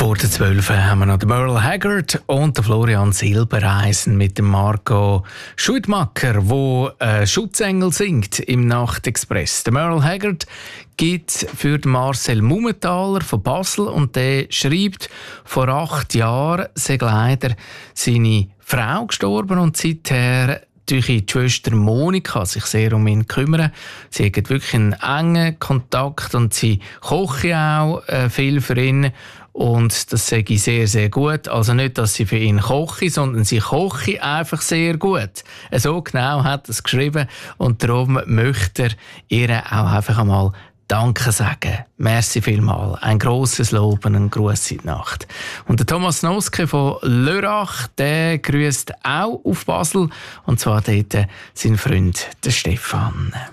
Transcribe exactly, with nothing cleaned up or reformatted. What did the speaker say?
Vor der zwölf haben wir noch den Merle Haggard und den Florian Silbereisen mit dem Marco Schuitmacher, der äh, Schutzengel singt im Nachtexpress. Der Merle Haggard gibt für den Marcel Mumenthaler von Basel und der schreibt, vor acht Jahren sei leider seine Frau gestorben und seither durch die Schwester Monika sich sehr um ihn kümmern. Sie hat wirklich einen engen Kontakt und sie koche auch äh, viel für ihn. Und das sage ich sehr, sehr gut. Also nicht, dass sie für ihn koche, sondern sie koche einfach sehr gut. So genau hat er es geschrieben. Und darum möchte er ihr auch einfach einmal Danke sagen. Merci vielmals. Ein grosses Lob und ein Gruß in die Nacht. Und der Thomas Noske von Lörrach, der grüßt auch auf Basel. Und zwar dort sein Freund, der Stefan.